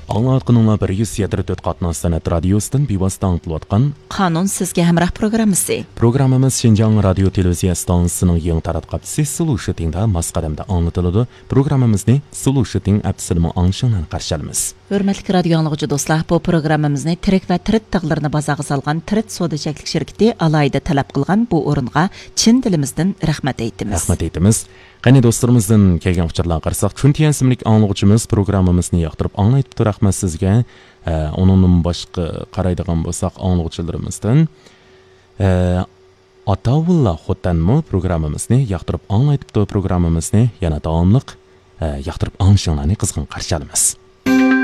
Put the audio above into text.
Аңлатқаныңла 174 қатнас сәнәт радиосыдан бейвасты аңтылы атқан Қанун сізге әмірақ программысы. Программамыз Шинжаң радио телевизия станциясының ең таратқапсы Сұлу Шытыңда масқадамда аңлатылады. Программамызны Сұлу Шытың әпсілімі аңшыңнан қаршалымыз. Hürmetli radyo anlıqçı dostlar, bu programımızı tirik ve tirit tağlarını bazağı salgan tirit soda çeklik şirketi alayda talep kılgan bu orunğa Çin dilimizden rahmet eytimiz. Rahmet eytimiz. Qani dostlarımızdan kelgan uçurlarga qarasaq, Chuntian ismli anlıqçımız programmamizni yoqtirib anglayıp rahmat sizga. Onun başqa qaraydigan bolsaq anlıqçılarımızdan Atavulla Xotanmı programmamizni yoqtirib anglayıp programmamizni yana davomliq yoqtirib anglashinglarni qizg'in qarshi olamiz.